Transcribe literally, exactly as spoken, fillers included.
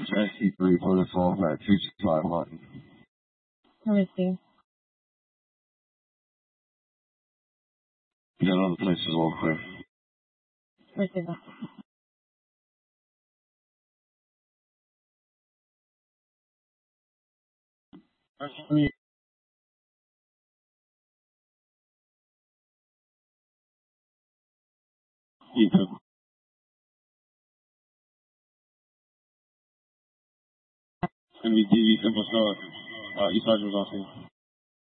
S C three forty-four, at two six five Martin. Let me see. You got other places all clear. Let me see that. Actually, you too. It's gonna be D V Simple Star. Uh, East Sergeant was on scene.